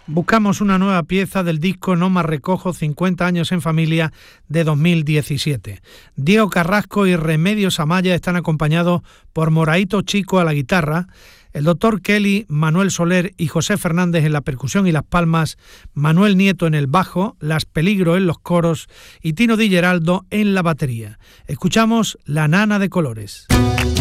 Buscamos una nueva pieza del disco No más recojo 50 años en familia de 2017. Diego Carrasco y Remedios Amaya están acompañados por Moraito Chico a la guitarra, el doctor Kelly, Manuel Soler y José Fernández en la percusión y las palmas, Manuel Nieto en el bajo, Las Peligro en los coros y Tino Di Geraldo en la batería. Escuchamos La Nana de Colores.